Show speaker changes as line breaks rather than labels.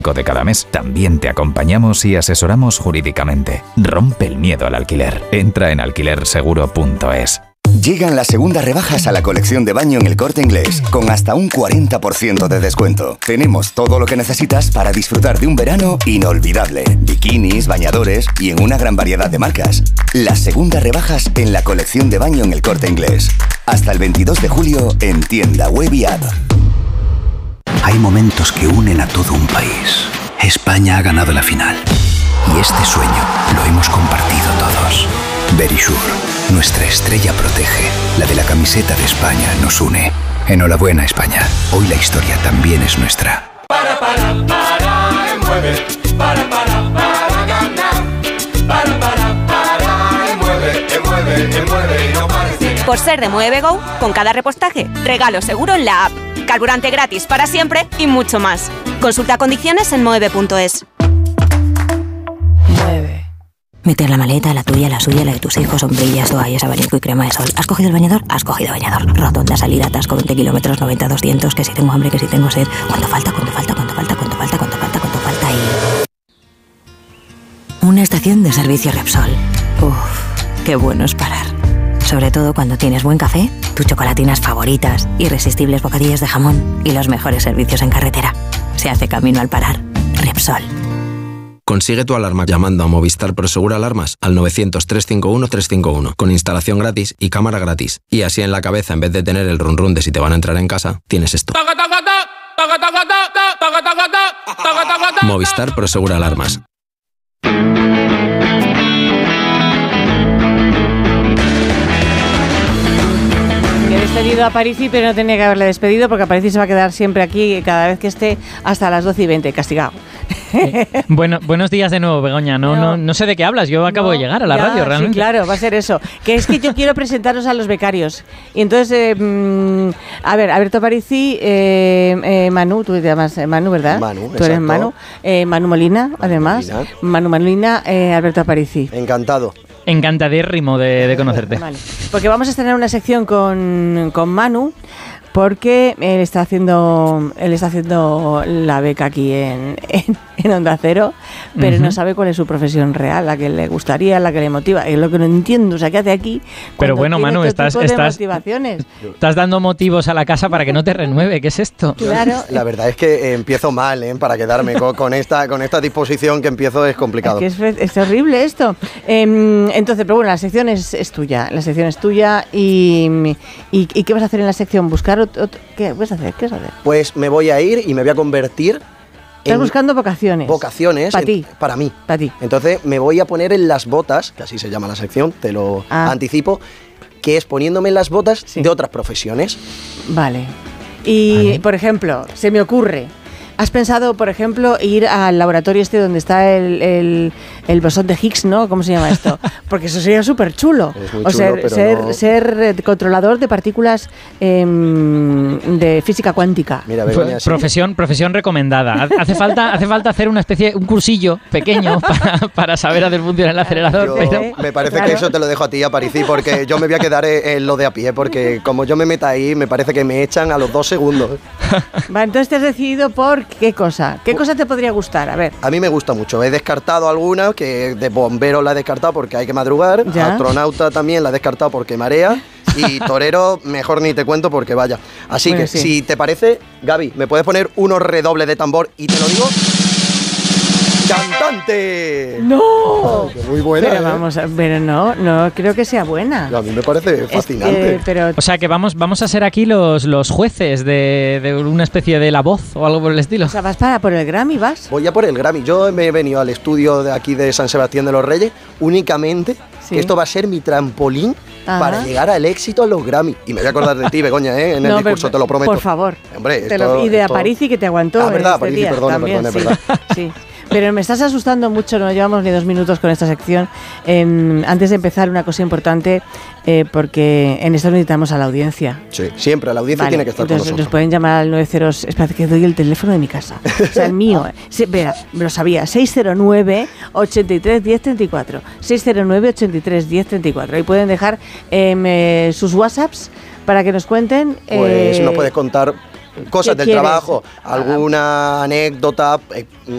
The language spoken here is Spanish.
de cada mes. También te acompañamos y asesoramos jurídicamente. Rompe el miedo al alquiler. Entra en alquilerseguro.es.
Llegan las segundas rebajas a la colección de baño en El Corte Inglés, con hasta un 40% de descuento. Tenemos todo lo que necesitas para disfrutar de un verano inolvidable. Bikinis, bañadores y en una gran variedad de marcas. Las segundas rebajas en la colección de baño en El Corte Inglés. Hasta el 22 de julio en tienda web y app.
Hay momentos que unen a todo un país. España ha ganado la final. Y este sueño lo hemos compartido todos. Verisure, nuestra estrella protege. La de la camiseta de España nos une. Enhorabuena, España. Hoy la historia también es nuestra.
Para, mueve. Para ganar. Para, mueve. Y no pares.
Por ser de Mueve Go, con cada repostaje, regalo seguro en la app. Carburante gratis para siempre y mucho más. Consulta condiciones en moeve.es.
Mueve. Meter la maleta, la tuya, la suya, la de tus hijos, sombrillas, toallas, abanico y crema de sol. ¿Has cogido el bañador? Has cogido bañador. Rotonda, salida, atasco, 20 kilómetros, 90, 200, que si tengo hambre, que si tengo sed. ¿Cuánto falta y...? Una estación de servicio Repsol. Uf, qué bueno es parar. Sobre todo cuando tienes buen café, tus chocolatinas favoritas, irresistibles bocadillos de jamón y los mejores servicios en carretera. Se hace camino al parar. Repsol.
Consigue tu alarma llamando a Movistar Prosegur Alarmas al 900-351-351 con instalación gratis y cámara gratis. Y así en la cabeza, en vez de tener el run run de si te van a entrar en casa, tienes esto. Movistar Prosegur Alarmas.
He despedido a Parisi, pero no tenía que haberle despedido porque Parisi se va a quedar siempre aquí cada vez que esté hasta las 12:20, castigado.
Bueno, buenos días de nuevo, Begoña. No sé de qué hablas, yo acabo de llegar a la radio, realmente.
Sí, claro, va a ser eso. Que es que yo quiero presentaros a los becarios. Y entonces, a ver, Alberto Parisi, Manu, tú te llamas Manu, ¿verdad?
Manu,
tú eres Manu. Manu Molina, además. Manu Molina, Alberto Parisi.
Encantado.
Encantadérrimo de conocerte.
Vale. Porque vamos a estrenar una sección con Manu, porque él está haciendo la beca aquí en Onda Cero, pero no sabe cuál es su profesión real, la que le gustaría, la que le motiva. Es lo que no entiendo, o sea, ¿qué hace aquí?
Pero bueno, Manu, estás dando motivos a la casa para que no te renueve. ¿Qué es esto?
Claro.
La verdad es que empiezo mal, para quedarme con esta disposición que empiezo es complicado.
Es que es horrible esto. Entonces, pero bueno, la sección es tuya. La sección es tuya y ¿qué vas a hacer en la sección? ¿Buscar ¿Qué vas a hacer?
Pues me voy a ir y me voy a convertir.
Estás buscando vocaciones.
Vocaciones.
Para ti.
Para mí.
Para ti.
Entonces me voy a poner en las botas, que así se llama la sección, te lo anticipo, que es poniéndome en las botas de otras profesiones.
Vale. Y, por ejemplo, se me ocurre, ¿has pensado, por ejemplo, ir al laboratorio donde está el bosón de Higgs, ¿no? ¿Cómo se llama esto? Porque eso sería súper chulo. Ser controlador de partículas de física cuántica.
Mira, Begoña,
profesión recomendada. Hace falta hacer un cursillo pequeño para saber hacer funcionar el acelerador.
Me parece que eso te lo dejo a ti, a Parisi, porque yo me voy a quedar en lo de a pie, porque como yo me meta ahí, me parece que me echan a los 2 segundos.
Vale, entonces te has decidido por ¿qué cosa? ¿Qué cosa te podría gustar? A ver.
A mí me gusta mucho. He descartado alguna, que de bombero la he descartado porque hay que madrugar.
¿Ya?
Astronauta también la he descartado porque marea. Y torero, mejor ni te cuento porque vaya. Así bueno, que, si te parece, Gaby, ¿me puedes poner unos redobles de tambor y te lo digo? ¡Cantante!
¡No!
Muy buena.
Pero vamos a, pero no creo que sea buena.
A mí me parece fascinante.
O sea que vamos a ser aquí los jueces de una especie de La Voz o algo por el estilo.
O sea, ¿vas por el Grammy, vas?
Voy a por el Grammy. Yo me he venido al estudio de aquí de San Sebastián de los Reyes únicamente. Que esto va a ser mi trampolín para llegar al éxito a los Grammy. Y me voy a acordar de ti, Begoña, en el discurso, te lo prometo.
Por favor.
Hombre,
y de Aparici, que te aguantó.
Verdad, Aparici, perdón.
Sí. Pero me estás asustando mucho, no llevamos ni 2 minutos con esta sección. Antes de empezar, una cosa importante, porque en esto necesitamos a la audiencia.
Sí, siempre, la audiencia tiene que estar con nosotros.
Nos pueden llamar al 90... Espérate que doy el teléfono de mi casa. O sea, el mío. Verá, lo sabía. 609 83 10 34. 609 83 10 34. Ahí pueden dejar sus WhatsApps para que nos cuenten.
Pues nos puedes contar cosas del trabajo, alguna anécdota,